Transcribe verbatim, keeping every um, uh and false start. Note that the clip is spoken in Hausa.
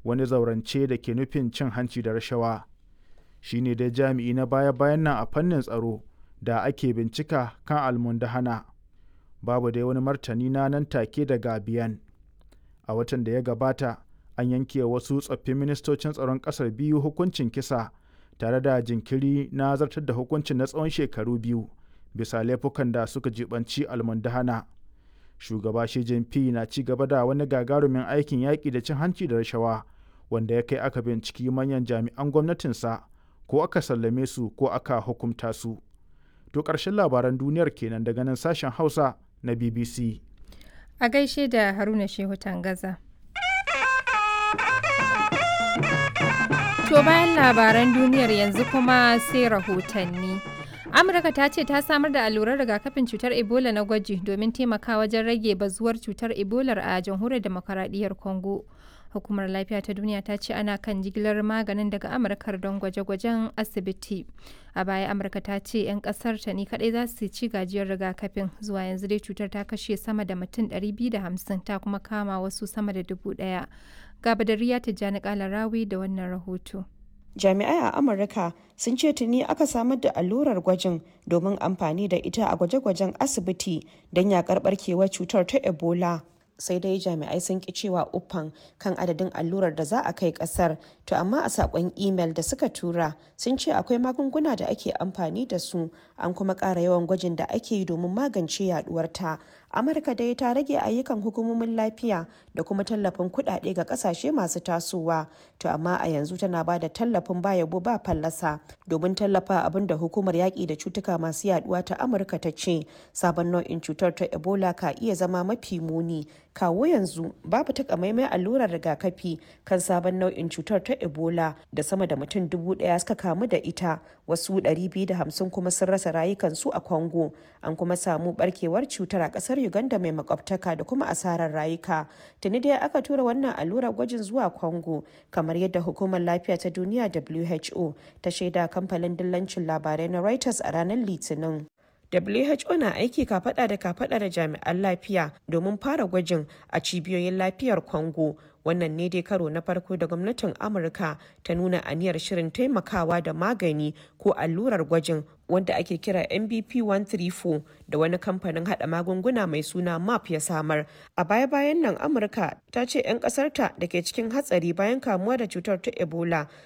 wani zaurance da ke nufin cin hanci da rashawa. Shi ne dai jami'i na baya-bayan nan a fannin tsaro da ake bincika kan almundahana. Babu dai wani martani na nan take daga Biyan. A watan da ya gabata, an yanke wasu tsoffin ministocin tsaron ƙasar biyu hukuncin kisa tare da jinkiri na zartar da hukuncin na tsawon shekaru biyu bisa laifukan da suka jibanci almundahana. Shugaba Xi Jinping na ci gaba da wani gagarumin aikin yaƙi da cin hanci da rashawa wanda ya kai aka binciki manyan jami'an gwamnatinsa ko aka sallame su ko aka hukumta su. To ƙarshen labaran duniyar kenan daga nan sashen Hausa na B B C. A gaishe da Haruna Shehu Tangaza. To bayan labaran duniyar yanzu kuma sai rahotanni. Amurka ta ce ta samar da allurar rigakafin cutar Ebola na gwaji domin taimaka wajen rage bazuwar cutar Ebola a jamhuriyar demokaradiyyar Congo. Hukumar Lafiya ta Duniya ta ce ana kan jigilar maganin daga Amurkar don gwaje-gwajen asibiti. A baya Amurka ta ce 'yan kasar ta ne kadai za su ci gajiyar rigakafin. Zuwa yanzu dai cutar ta kashe sama da mutum ɗari biyu da hamsin ta kuma kama wasu sama da dubu ɗaya. Ga Badariya Tijjani Kalarawi da wannan rahoto. Jami'ai a Amurka sun ce tuni aka samar da allurar gwajin domin amfani da ita a gwaje-gwajen asibiti don yakar barkewar cutar ta Ebola. Sai dai jami'ai sun ki cewa uffan kan adadin allurar da za a kai kasar, to amma a sakon imel da suka tura sun ce akwai magunguna da ake amfani da su, an kuma ƙara yawan gwajin da ake yi domin magance yaduwarta. Amurka dai ta rage ayyukan hukumomin lafiya da kuma tallafin kuɗaɗe ga ƙasashe masu tasowa, to amma a yanzu tana ba da tallafin ba yabo ba fallasa domin tallafa abin da hukumar yaƙi da cutuka masu yaduwa ta Amurka ta ce sabon nau'in cutar ta Ebola ka iya zama mafi muni. Kawo yanzu babu takamaimai allurar rigakafi kan sabon nau'in cutar ta Ebola da sama da mutum dubu ɗaya suka kamu da ita, wasu ɗari biyu da hamsin kuma sun rasa rayukansu a Congo. An kuma samu barkewar cutar a ƙasar Uganda mai makwabtaka da kuma asarar rayuka. Tuni dai aka tura wannan allurar gwajin zuwa Congo kamar yadda hukumar lafiya ta duniya W H O ta shaida kamfanin dillancin labarai na Reuters a ranar Litinin. W H O na aiki kafada da kafada da jami'an lafiya domin fara gwajin a cibiyoyin lafiyar Congo. Wannan ne dai karo na farko da gwamnatin Amurka ta nuna aniyar shirin taimakawa da magani ko allurar gwajin wanda ake kira M B P one thirty-four da wani kamfanin hada magunguna mai suna M A P ya samar. A baya-bayan nan Amurka ta ce 'yan kasarta da ke cikin hatsari bayan kamuwa da cutar ta Ebola